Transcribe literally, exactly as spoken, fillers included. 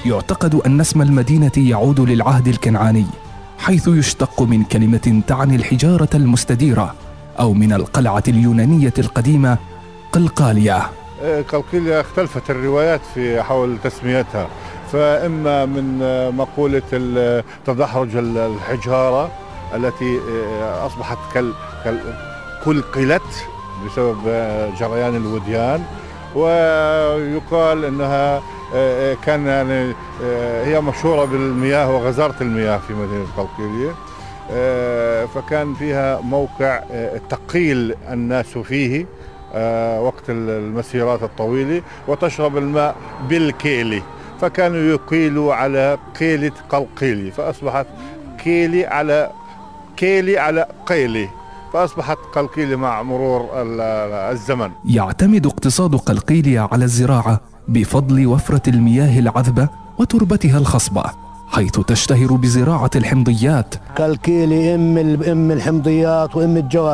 يعتقد أن اسم المدينة يعود للعهد الكنعاني، حيث يشتق من كلمة تعني الحجارة المستديرة، أو من القلعة اليونانية القديمة قلقاليا. قلقاليا اختلفت الروايات في حول تسميتها، فإما من مقولة تدحرج الحجارة التي أصبحت قلقلت بسبب جريان الوديان، ويقال أنها كان يعني هي مشهورة بالمياه وغزارة المياه في مدينة قلقاليا، فكان فيها موقع تقيل الناس فيه وقت المسيرات الطويلة وتشرب الماء بالكيلي، فكانوا يقيلوا على قيلة قلقاليا، فأصبحت كيلي على كيلي على قيلي، فأصبحت قلقاليا مع مرور الزمن. يعتمد اقتصاد قلقاليا على الزراعة بفضل وفرة المياه العذبة وتربتها الخصبة، حيث تشتهر بزراعة الحمضيات. قلقاليا ام ام الحمضيات وام الجوار.